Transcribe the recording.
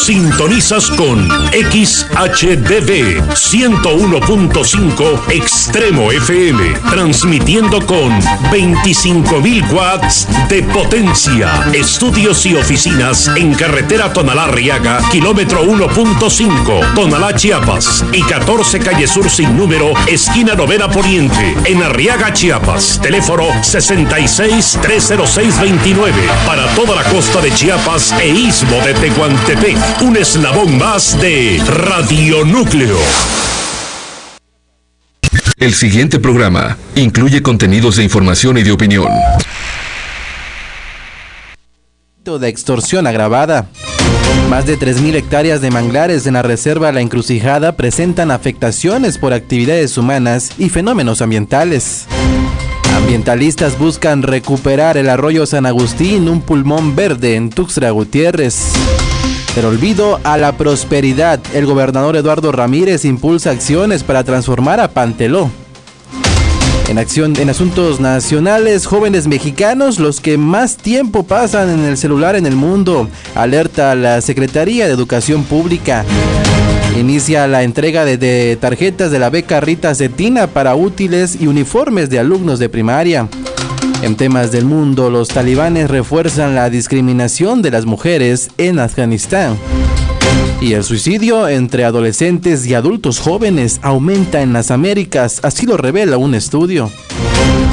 Sintonizas con XHDD 101.5 Extremo FM, transmitiendo con 25.000 watts de potencia. Estudios y oficinas en carretera Tonalá-Arriaga, kilómetro 1.5, Tonalá, Chiapas, y 14 calle Sur sin número, esquina Novena Poniente, en Arriaga, Chiapas. Teléfono 66-306-29, para toda la costa de Chiapas e istmo de Tehuantepec. Un eslabón más de Radionúcleo. El siguiente programa incluye contenidos de información y de opinión. De extorsión agravada. Más de 3.000 hectáreas de manglares en la reserva La Encrucijada presentan afectaciones por actividades humanas y fenómenos ambientales. Ambientalistas buscan recuperar el arroyo San Agustín, un pulmón verde en Tuxtla Gutiérrez. Pero olvido a la prosperidad, el gobernador Eduardo Ramírez impulsa acciones para transformar a Panteló. En asuntos nacionales, jóvenes mexicanos, los que más tiempo pasan en el celular en el mundo, alerta a la Secretaría de Educación Pública. Inicia la entrega de tarjetas de la beca Rita Cetina para útiles y uniformes de alumnos de primaria. En temas del mundo, los talibanes refuerzan la discriminación de las mujeres en Afganistán. Y el suicidio entre adolescentes y adultos jóvenes aumenta en las Américas, así lo revela un estudio.